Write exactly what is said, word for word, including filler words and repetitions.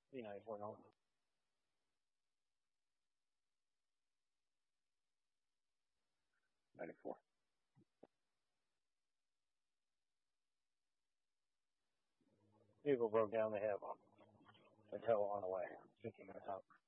You know, if we're on. ninety-four. Vehicle broke down. They have a, a tow on the way. Picking it up.